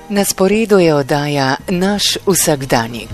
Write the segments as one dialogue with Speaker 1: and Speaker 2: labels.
Speaker 1: Na sporedu je oddaja Naš vsakdanjik.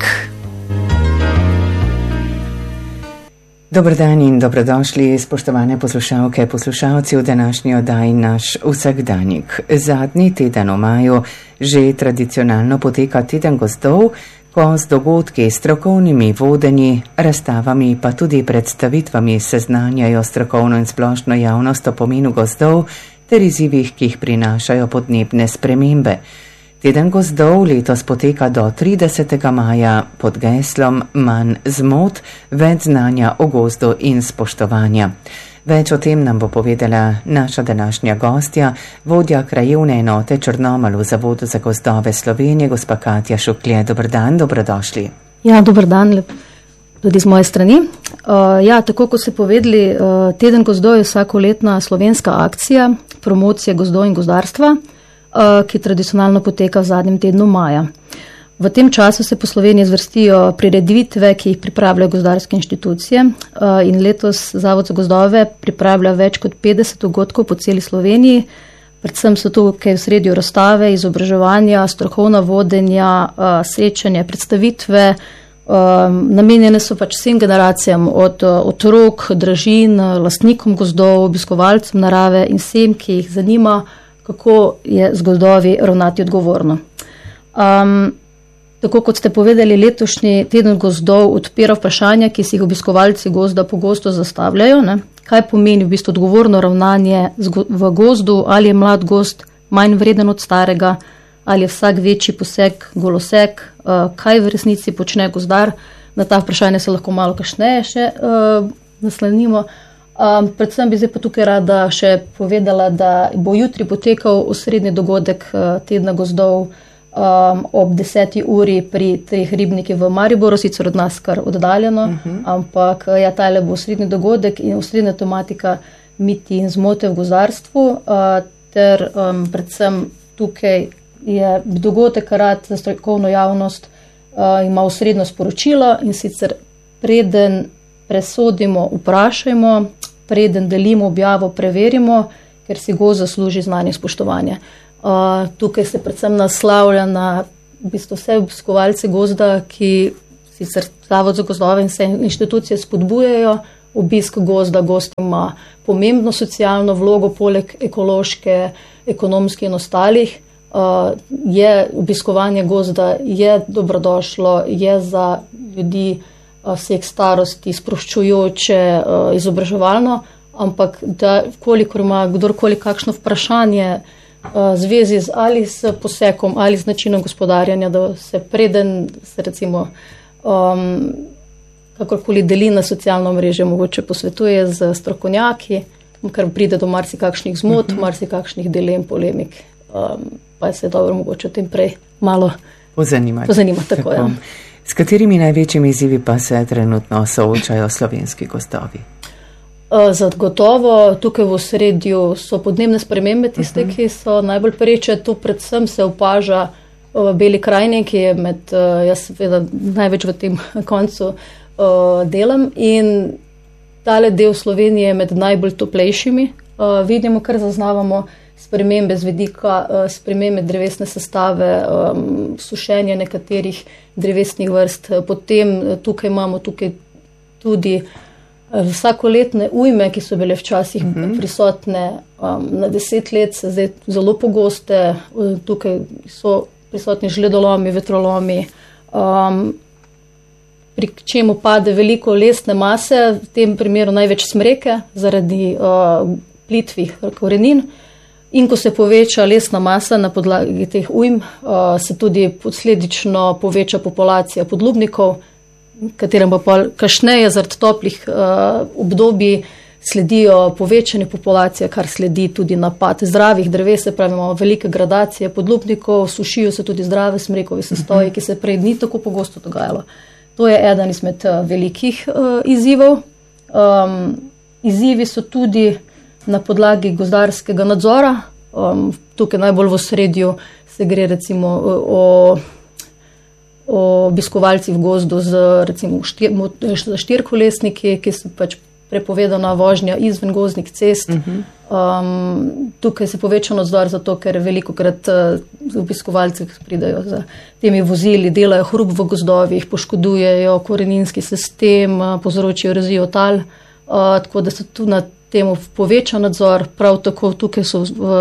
Speaker 1: Dober dan in dobrodošli, spoštovane poslušalke, poslušalci v današnji oddaji Naš vsakdanjik. Zadnji teden v maju že tradicionalno poteka teden gozdov, ko z dogodki, strokovnimi vodenji, razstavami pa tudi predstavitvami seznanjajo strokovno in splošno javnost o pomenu gozdov ter izzivih, ki jih prinašajo podnebne spremembe. Teden gozdov letos poteka do 30. maja pod geslom Manj zmot, več znanja o gozdu in spoštovanja. Več o tem nam bo povedala naša današnja gostja, vodja krajevne enote Črnomelj v Zavodu za gozdove Slovenije, gospa Katja Šuklje. Dober dan, dobrodošli.
Speaker 2: Ja, dober dan, lep tudi z moje strani. Tako kot ste povedali, teden gozdov je vsakoletna slovenska akcija promocije gozdov in gozdarstva, ki tradicionalno poteka v zadnjem tednu maja. V tem času se po Sloveniji zvrstijo prireditve, ki jih pripravljajo gozdarske inštitucije, in letos Zavod za gozdove pripravlja več kot 50 dogodkov po celi Sloveniji. Predvsem so tukaj v sredju razstave, izobraževanja, strokovna vodenja, srečanja, predstavitve. Namenjene so vsem generacijam, od otrok, družin, lastnikom gozdov, obiskovalcem narave in vsem, ki jih zanima, kako je z gozdovi ravnati odgovorno. Tako kot ste povedali, letošnji teden gozdov odpira vprašanja, ki si jih obiskovalci gozda pogosto zastavljajo. Kaj pomeni v bistvu odgovorno ravnanje v gozdu, ali je mlad gozd manj vreden od starega, ali je vsak večji poseg golosek, kaj v resnici počne gozdar. Na ta vprašanja se lahko malo kasneje še naslanimo. Predvsem bi zdaj pa tukaj rada še povedala, da bo jutri potekal osrednji dogodek tedna gozdov ob 10. uri pri 3 ribnikih v Mariboru, sicer od nas kar oddaljeno, ampak tale bo osrednji dogodek in osrednja tematika miti in zmote v gozdarstvu, ter predvsem tukaj je dogodek rad za strokovno javnost, ima osrednjo sporočilo, in sicer preden presodimo, vprašajmo, preden delimo objavo, preverimo, ker si gozd zasluži znanje in spoštovanje. Tukaj se predvsem naslavlja na v bistvu vse obiskovalce gozda, ki sicer Zavod za gozdove in vse inštitucije spodbujajo obisk gozda. Gozd ima pomembno socialno vlogo, poleg ekološke, ekonomske in ostalih. Je obiskovanje gozda je dobrodošlo, je za ljudi vseh starosti sproščujoče, izobraževalno, ampak da kolikor ima kdorkoli kakšno vprašanje zvezi z ali s posekom ali z načinom gospodarjanja, da se preden se recimo kakorkoli deli na socialno mreže, mogoče posvetuje z strokovnjaki, ker pride do marsikakšnih zmot, marsikakšnih dilem, polemik, pa se je dobro mogoče o tem prej malo pozanimati. Tako, ja.
Speaker 1: S katerimi največjimi izzivi pa se trenutno soočajo slovenski gozdovi?
Speaker 2: Zagotovo tukaj v osredju so podnebne spremembe tiste, ki so najbolj pereče. Tu predvsem se opaža v Beli krajini, ki je jaz seveda največ v tem koncu delam, in tale del Slovenije je med najbolj toplejšimi. Vidimo, kar zaznavamo spremembe z vidika spremembe drevesne sestave, sušenje nekaterih drevesnih vrst. Potem tukaj imamo tudi vsakoletne ujme, ki so bile včasih prisotne na 10 let, se zdaj zelo pogoste. Tukaj so prisotni žledolomi, vetrolomi, pri čemu pade veliko lesne mase, v tem primeru največ smreke zaradi plitvih korenin. In ko se poveča lesna masa na podlagi teh ujm, se tudi posledično poveča populacija podlubnikov, katerem pa kasneje zaradi toplih obdobij sledijo povečanje populacije, kar sledi tudi napad zdravih dreves, se pravi, imamo velike gradacije podlubnikov, sušijo se tudi zdrave smrekove sestoji, ki se prej ni tako pogosto dogajalo. To je eden izmed velikih izzivov. Izzivi so tudi na podlagi gozdarskega nadzora. Tukaj najbolj v osredju se gre recimo o obiskovalci v gozdu z recimo štirkolesniki, ki se pač prepovedana vožnja izven gozdnih cest. Tukaj se poveča nadzor zato, ker velikokrat obiskovalci pridajo za temi vozili, delajo hrup v gozdovih, poškodujejo koreninski sistem, povzročijo erozijo tal, tako da se tu na temu poveča nadzor. Prav tako tukaj so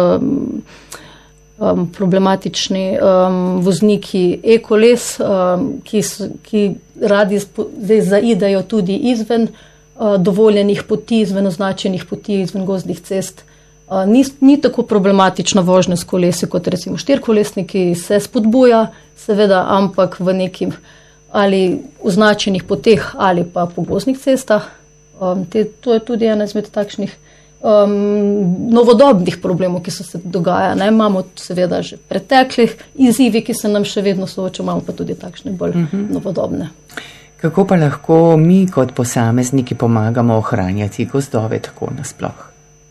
Speaker 2: problematični vozniki e-koles, ki radi zdaj zaidejo tudi izven dovoljenih poti, izven označenih poti, izven gozdnih cest. Ni tako problematična vožnja s kolesi kot recimo štirikolesniki, se spodbuja, seveda, ampak v nekim ali označenih poteh ali pa po gozdnih cestah. To je tudi ena izmed takšnih novodobnih problemov, ki so se dogaja. Imamo seveda že preteklih izzivi, ki se nam še vedno soočamo, imamo pa tudi takšne bolj novodobne.
Speaker 1: Kako pa lahko mi kot posamezniki pomagamo ohranjati gozdove tako nasploh?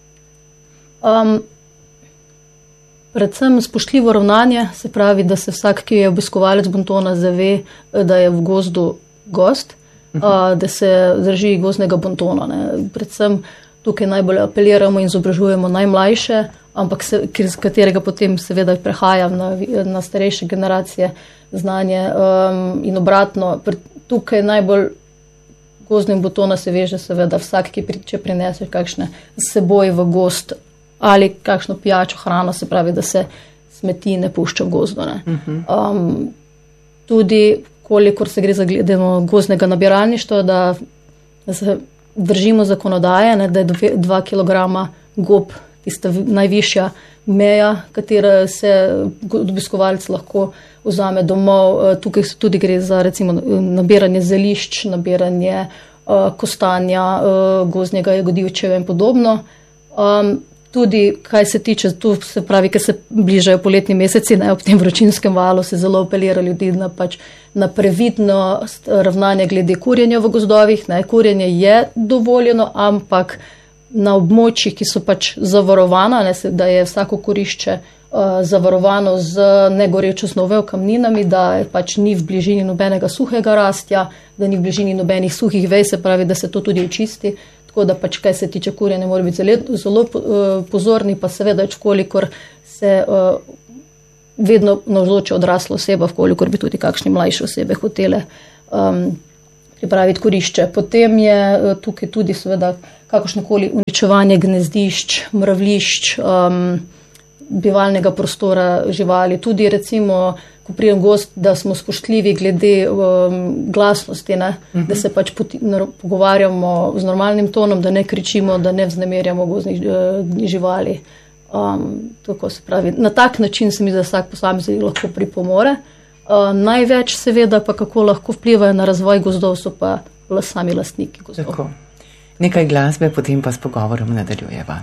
Speaker 2: Predvsem spoštljivo ravnanje, se pravi, da se vsak, ki je obiskovalec bontona, zave, da je v gozdu gost, da se drži gozdnega bontona. Predvsem tukaj najbolj apeliramo in izobražujemo najmlajše, ampak z katerega potem seveda prehaja na starejše generacije znanje in obratno. Tukaj najbolj gozdnim bontona se veže seveda vsak, če prinese kakšne s seboj v gost ali kakšno pijačo, hrano, se pravi, da se smeti ne pušča v gozdu. Tudi, kolikor se gre za gledano gozdnega nabiralništva, da se držimo zakonodaje, da je 2 kilograma gob tista najvišja meja, katera se obiskovalec lahko vzame domov. Tukaj tudi gre za recimo nabiranje zelišč, nabiranje kostanja, gozdnega jagodivčeva in podobno. Tudi, kaj se tiče, tu se pravi, ker se bližajo poletni meseci, ob tem vročinskem valu se zelo apelira ljudi na previdno ravnanje glede kurjenja v gozdovih. Kurjenje je dovoljeno, ampak na območjih, ki so zavarovana, da je vsako kurišče zavarovano z negorečo snovjo, kamninami, da ni v bližini nobenega suhega rastja, da ni v bližini nobenih suhih vej, se pravi, da se to tudi očisti. Tako da kaj se tiče kurjenja, mora biti zelo pozorni, pa seveda, kolikor se vedno navzoči odrasla oseba, kolikor bi tudi kakšne mlajše osebe hotele pripraviti kurišče. Potem je tukaj tudi seveda kakršnokoli uničevanje gnezdišč, mravljišč, bivalnega prostora živali. Tudi recimo, ko pridem gost, da smo spoštljivi glede glasnosti, da se pogovarjamo z normalnim tonom, da ne kričimo, da ne vznemirjamo gozdnih živali. Tako se pravi. Na tak način se mi zdi, da vsak posameznik lahko pripomore. Največ seveda pa kako lahko vplivajo na razvoj gozdov, so pa sami lastniki gozdov.
Speaker 1: Tako. Nekaj glasbe, potem pa s pogovorom nadaljujeva.